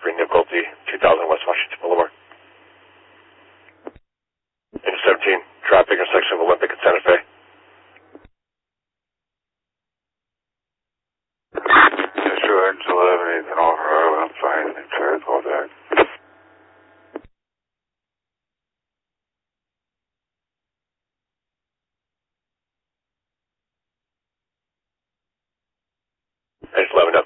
Green Difficulty, 2000 West Washington Boulevard. Engine 17, traffic intersection of Olympic and Santa Fe. Sure, engine 11, Ethan over, I'm fine, sorry, call back. Engine 11,